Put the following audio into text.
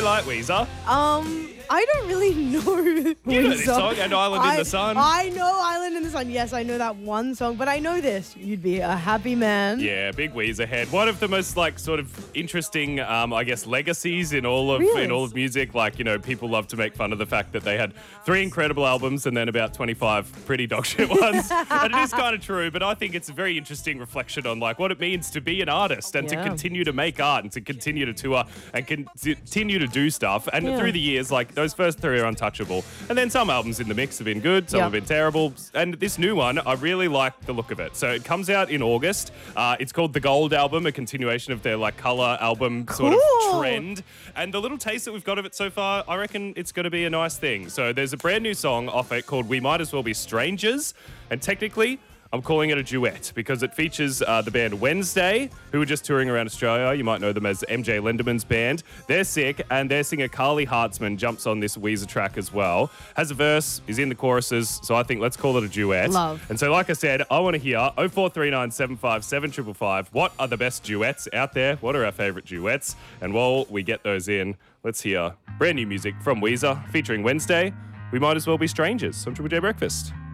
like Weezer? I don't really know. You know this song, And Island in the Sun. I know Island in the Sun. Yes, I know that one song, but I know this. You'd be a happy man. Yeah, big Weezer head. One of the most sort of interesting, I guess, legacies in all of music. Like, people love to make fun of the fact that they had 3 incredible albums and then about 25 pretty dog shit ones. And it is kind of true, but I think it's a very interesting reflection on what it means to be an artist and to continue to make art and to continue to tour and continue to do stuff. And through the years, those first 3 are untouchable. And then some albums in the mix have been good, some have been terrible. And this new one, I really like the look of it. So it comes out in August. It's called The Gold Album, a continuation of their colour album sort of trend. And the little taste that we've got of it so far, I reckon it's going to be a nice thing. So there's a brand new song off it called We Might As Well Be Strangers. And technically, I'm calling it a duet because it features the band Wednesday, who are just touring around Australia. You might know them as MJ Lenderman's band. They're sick, and their singer Carly Hartzman jumps on this Weezer track as well. Has a verse, is in the choruses, so I think let's call it a duet. Love. And so, like I said, I want to hear 0439 757 555. What are the best duets out there? What are our favourite duets? And while we get those in, let's hear brand new music from Weezer featuring Wednesday. We Might As Well Be Strangers on Triple J Breakfast.